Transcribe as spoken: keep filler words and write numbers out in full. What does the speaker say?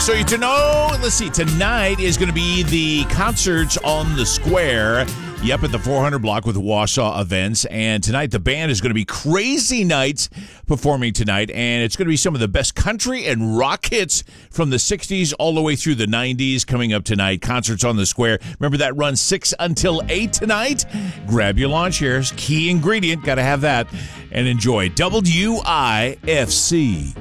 So you to know, let's see, tonight is going to be the concerts on the square. Yep, at the four hundred block with Wausau Events. And tonight the band is going to be Crazy Nights performing tonight. And it's going to be some of the best country and rock hits from the sixties all the way through the nineties coming up tonight. Concerts on the square. Remember that runs six until eight tonight? Grab your lawn chairs. Key ingredient. Got to have that. And enjoy W I F C.